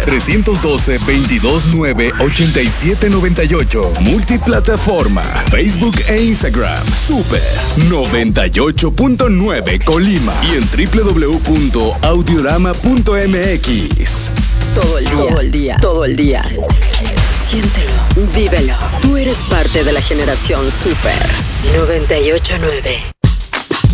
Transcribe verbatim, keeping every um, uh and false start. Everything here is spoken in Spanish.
tres uno dos, veintidós nueve, ochenta y siete noventa y ocho. Multiplataforma, Facebook e Instagram. Super noventa y ocho punto nueve Colima. Y en doble u doble u doble u punto audiorama punto m x. Todo el día, todo el día, todo el día. Siéntelo, vívelo. Tú eres parte de la generación Super noventa y ocho punto nueve.